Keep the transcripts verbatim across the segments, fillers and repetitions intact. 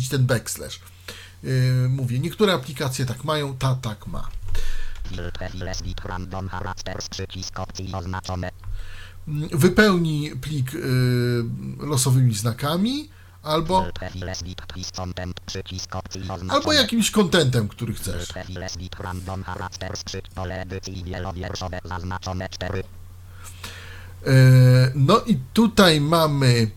wprowadzić ten backslash. Yy, mówię, niektóre aplikacje tak mają, ta tak ma. Wypełnij plik yy, losowymi znakami albo albo jakimś kontentem, który chcesz. Yy, no i tutaj mamy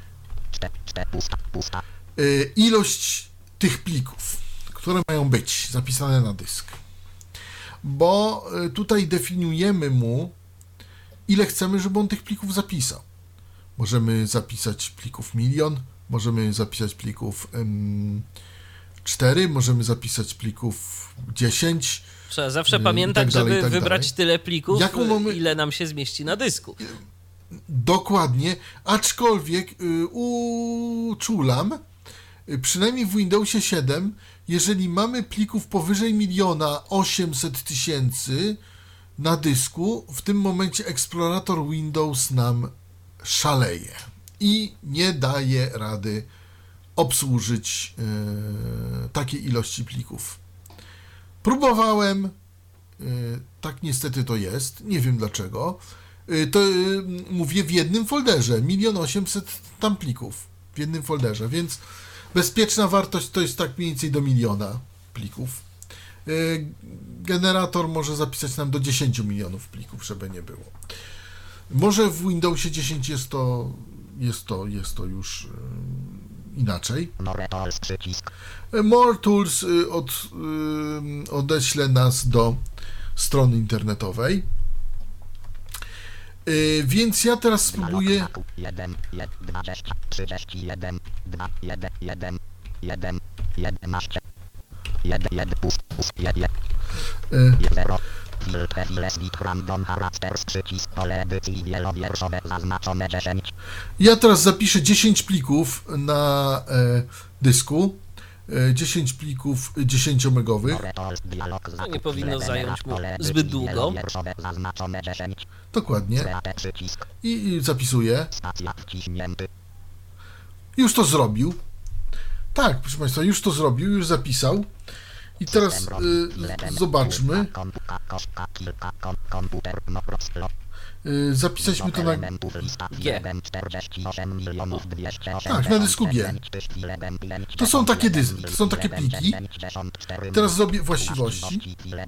yy, ilość tych plików, które mają być zapisane na dysk. Bo yy, tutaj definiujemy mu, ile chcemy, żeby on tych plików zapisał. Możemy zapisać plików milion, możemy zapisać plików ym, cztery, możemy zapisać plików dziesięć. Trzeba zawsze yy, pamiętać, tak dalej, żeby tak wybrać dalej. Tyle plików, mamy... ile nam się zmieści na dysku. Dokładnie, aczkolwiek yy, uczulam, yy, przynajmniej w Windowsie siedem, jeżeli mamy plików powyżej miliona osiemset tysięcy na dysku, w tym momencie eksplorator Windows nam szaleje i nie daje rady obsłużyć yy, takiej ilości plików. Próbowałem, yy, tak niestety to jest, nie wiem dlaczego. Yy, to yy, mówię w jednym folderze, milion osiemset tam plików w jednym folderze, więc bezpieczna wartość to jest tak mniej więcej do miliona plików. Generator może zapisać nam do dziesięć milionów plików, żeby nie było. Może w Windowsie dziesięć jest to, jest to, jest to już yy, inaczej. More Tools yy, od, yy, odeśle nas do strony internetowej. Yy, więc ja teraz spróbuję... Ja teraz zapiszę dziesięć plików na e, dysku, e, dziesięć plików dziesięciomegowych. To nie powinno zająć mu zbyt długo. Dokładnie. I, i zapisuję. Już to zrobił. Tak, proszę Państwa, już to zrobił, już zapisał. I teraz y, zobaczmy. Y, zapisaliśmy to na G. Tak, na dysku G. To są takie dyski, to są takie pliki. Teraz zrobię właściwości.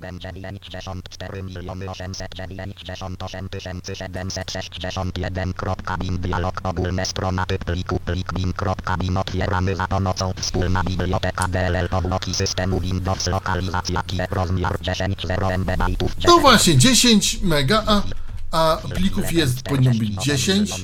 Otwieramy za pomocą wspólna biblioteka D L L obłoki systemu Windows lokalizacja K I E rozmiar dziesięć zero megabajtów. No właśnie, dziesięć mega, a a plików jest, powinno być dziesięć.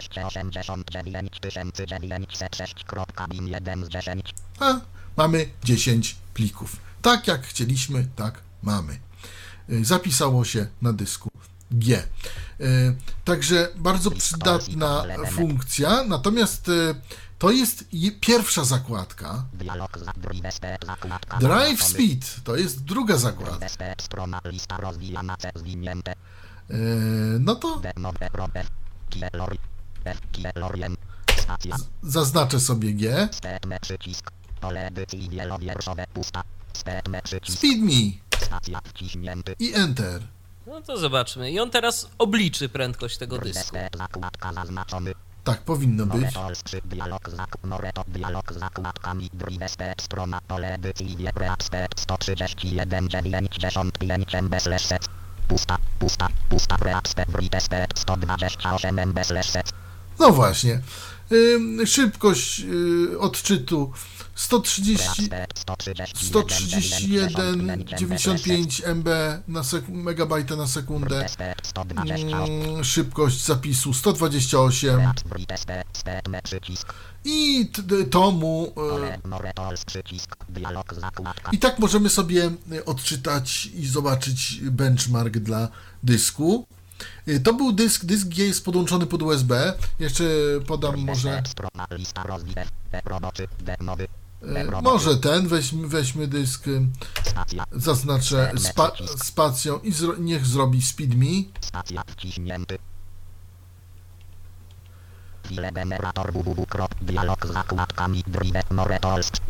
A mamy dziesięć plików. Tak jak chcieliśmy, tak mamy. Zapisało się na dysku G. Także bardzo przydatna funkcja, natomiast to jest pierwsza zakładka. Drive Speed to jest druga zakładka. No to zaznaczę sobie G. Speed Me i Enter. No to zobaczmy. I on teraz obliczy prędkość tego dysku. Tak powinno być. Pusta, pusta, pusta, sto dwadzieścia osiem M B set. No właśnie. Yy, szybkość yy, odczytu sto trzydzieści, sto trzydzieści jeden, dziewięćdziesiąt pięć M B na sek- megabajta na sekundę. Yy, szybkość zapisu sto dwadzieścia osiem. I t- tomu. Yy, I tak możemy sobie odczytać i zobaczyć benchmark dla dysku. To był dysk, dysk G jest podłączony pod U S B. Jeszcze podam może... Może ten, weźmy, weźmy dysk, zaznaczę spa, spacją i zro, niech zrobi Speed Me. Generator www. Dialog z zakładkami Drive More Tools